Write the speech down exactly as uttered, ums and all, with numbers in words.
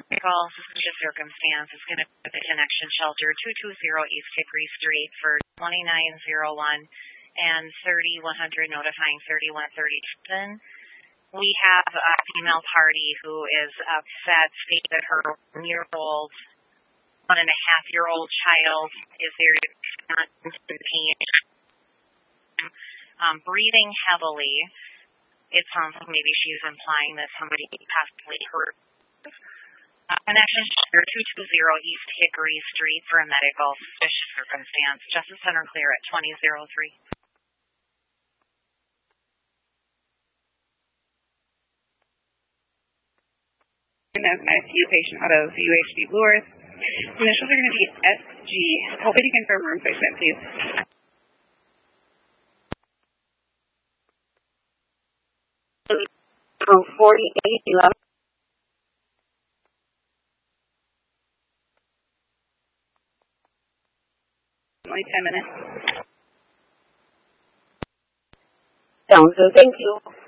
Call suspicious circumstance is going to be the Connection Shelter, two two zero East Hickory Street for twenty-nine oh one and thirty-one hundred, notifying thirty-one thirty-seven. We have a female party who is upset, stating that her one-year-old, one and a half-year-old child is very in pain, um, breathing heavily. It sounds like maybe she's implying that somebody possibly hurt. Uh, Connection Shelter, two two zero East Hickory Street for a medical suspicious circumstance. Justice Center clear at twenty oh three. And that's an I C U patient out of U H C Blue Earth. Initials are going to be S G. Hoping to confirm room placement, please. Room forty-eight eleven. Only ten minutes. Sounds good. Thank you.